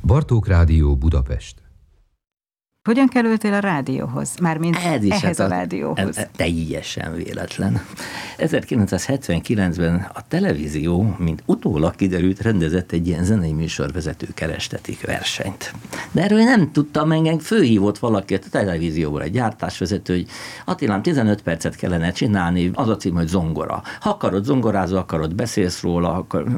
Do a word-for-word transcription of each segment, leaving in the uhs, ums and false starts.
Bartók Rádió Budapest. Hogyan kerültél a rádióhoz? Mármint ez ehhez a, a rádióhoz. Ez teljesen véletlen. ezerkilencszázhetvenkilencben a televízió, mint utólag kiderült, rendezett egy ilyen zenei műsorvezető kerestetik versenyt. De erről nem tudtam, engem főhívott valaki a televízióból, egy gyártásvezető, hogy Attilám, tizenöt percet kellene csinálni, az a cím, hogy zongora. Ha akarod zongorázol, akarod beszélsz róla, akkor...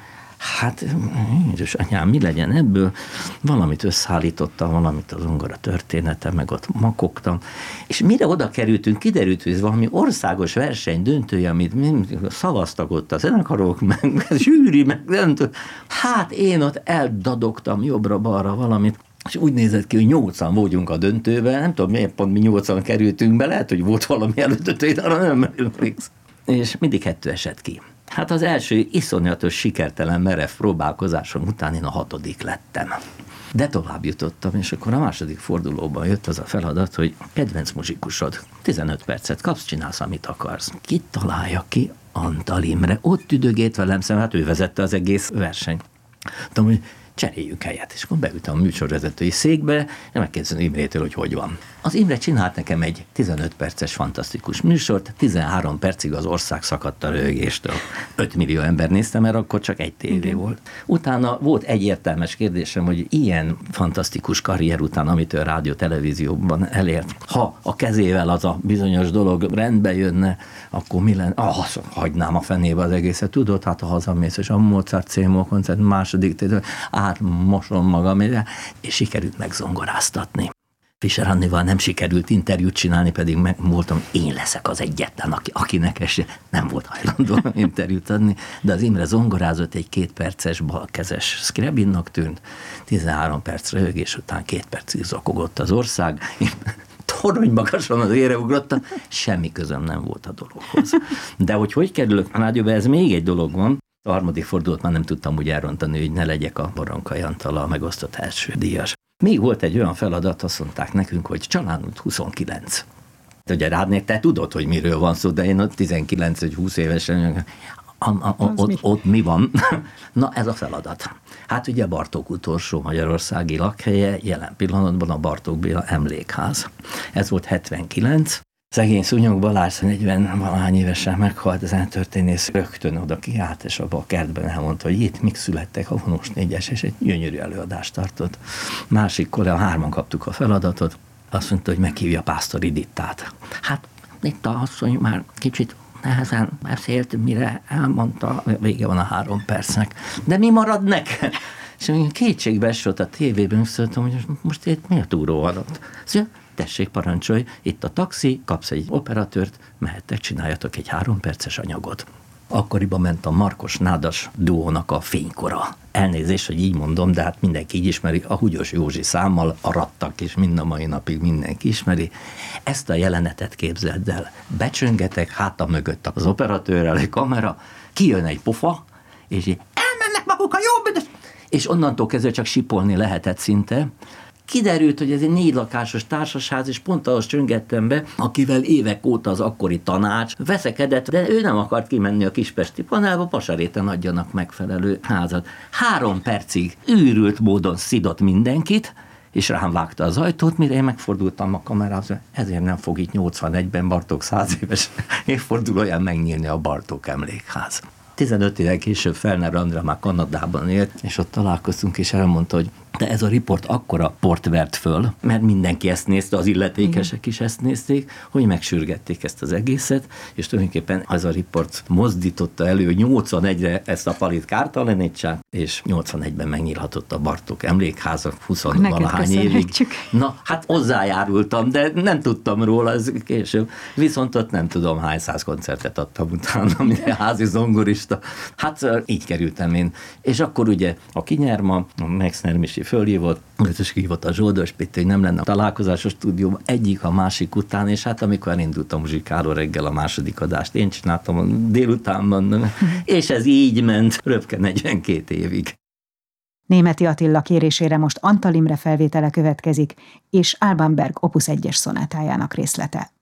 Hát, édes anyám, mi legyen ebből? Valamit összeállítottam, valamit az zongora története, meg ott makogtam. És mire oda kerültünk, kiderült, hogy ez valami országos verseny döntője, amit szavaztak ott a zenekarok, meg a zsűri, meg nem tudom. Hát én ott eldadogtam jobbra-balra valamit, és úgy nézett ki, hogy nyolcan vagyunk a döntőben, nem tudom, miért pont mi nyolcan kerültünk be, lehet, hogy volt valami előtt, én arra nem emlékszem. És mindig kettő esett ki. Hát az első iszonyatos sikertelen merev próbálkozásom után én a hatodik lettem. De tovább jutottam, és akkor a második fordulóban jött az a feladat, hogy kedvenc muzsikusod, tizenöt percet kapsz, csinálsz, amit akarsz. Ki találja ki? Antal Imre. Ott üdögét velem szemben, hát ő vezette az egész versenyt. Tudom, hogy cseréljük helyet, és akkor beültem a műsorvezetői székbe, és megkérdezem Imrétől, hogy hogy van. Az Imre csinált nekem egy tizenöt perces fantasztikus műsort, tizenhárom percig az ország szakadt a röhögéstől. öt millió ember nézte, mert akkor csak egy tévé volt. Utána volt egy értelmes kérdésem, hogy ilyen fantasztikus karrier után, amit ő rádió televízióban elért, ha a kezével az a bizonyos dolog rendbe jönne, akkor mi lenne? Ah, hagynám a fenébe az egészet, tudod, hát ha hazamész, és a Mozart C-moll koncert második tétel, átmosom magam, és sikerült megzongoráztatni. Fischer Annival nem sikerült interjút csinálni, pedig meg voltam, én leszek az egyetlen, aki, akinek esély. Nem volt hajlandó interjút adni, de az Imre zongorázott egy kétperces balkezes Scriabinnak tűnt, tizenhárom perc röhögés után két percig zokogott az ország, én torony magasan az ére ugrottam, semmi közöm nem volt a dologhoz. De hogy hogy kerülök a rádióba, ez még egy dolog van. A harmadik fordulót már nem tudtam úgy elrontani, hogy ne legyek a Boronkai Antallal megosztott első díjas. Még volt egy olyan feladat, azt mondták nekünk, hogy családunk huszonkilenc. Ugye rád, te tudod, hogy miről van szó, de én ott tizenkilenc vagy húsz évesen, a, a, a, ott, mi? ott mi van? Na, ez a feladat. Hát ugye Bartók utolsó magyarországi lakhelye, jelen pillanatban a Bartók Béla Emlékház. Ez volt hetvenkilenc. Szegény Szúnyog Balázs negyven-valahány évesen meghalt, az történész rögtön oda kiállt, és abban a kertben elmondta, hogy itt mik születtek a vonós négyes, és egy gyönyörű előadást tartott. Másik kollega, hárman kaptuk a feladatot, azt mondta, hogy meghívja Pásztor Edittát. Hát itt a asszony már kicsit nehezen beszélt, mire elmondta, vége van a három percnek. De mi marad neked? És kétségbe esett a tévében, szóltam, hogy most itt mi a túró alatt? Szóval, tessék, parancsolj, itt a taxi, kapsz egy operatőrt, mehettek, csináljatok egy három perces anyagot. Akkoriban ment a Markos Nádas duónak a Fénykora. Elnézést, hogy így mondom, de hát mindenki így ismeri, a Húgyos Józsi számmal arattak, és mind a mai napig mindenki ismeri. Ezt a jelenetet képzeld el. Becsöngetek, hátam mögött az operatőrrel egy kamera, kijön egy pofa, és így elmennek maguk a jobb, és onnantól kezdve csak sipolni lehetett szinte. Kiderült, hogy ez egy négy lakásos társasház, és pont ahhoz csöngettem be, akivel évek óta az akkori tanács veszekedett, de ő nem akart kimenni a kispesti panelba, Pasaréten adjanak megfelelő házat. Három percig őrült módon szidott mindenkit, és rám vágta az ajtót, mire én megfordultam a kamerához, ezért nem fog itt nyolcvanegyben Bartók száz éves évfordulóján megnyílni a Bartók Emlékház. tizenöt évvel később Felner Andrea már Kanadában élt, és ott találkoztunk, és elmondta, hogy de ez a riport akkora port vert föl, mert mindenki ezt nézte, az illetékesek is ezt nézték, hogy megsürgették ezt az egészet, és tulajdonképpen ez a riport mozdította elő, hogy nyolcvanegyre ezt a palit kártalanítsák, és nyolcvanegyben megnyílhatott a Bartók Emlékháza húsz-valahány évig. Na, hát hozzájárultam, de nem tudtam róla, ez később. Viszont ott nem tudom, hány száz koncertet adtam utána, mint házi zongorista. Hát így kerültem én. És akkor ugye a Kinyerma, a Max Nermisi fölhívott, és hívott a Zsoldos Péter, hogy nem lenne a találkozás a stúdióban, egyik a másik után, és hát amikor elindult a muzsikáló reggel a második adást, én csináltam a délutánban, és ez így ment röpke negyvenkét évig. Németi Attila kérésére most Antal Imre felvétele következik, és Alban Berg Opus egyes szonátájának részlete.